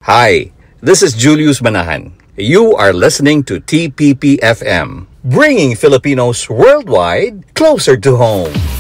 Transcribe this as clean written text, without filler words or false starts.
Hi, this is Julius Manahan. You are listening to TPP FM, bringing Filipinos worldwide closer to home.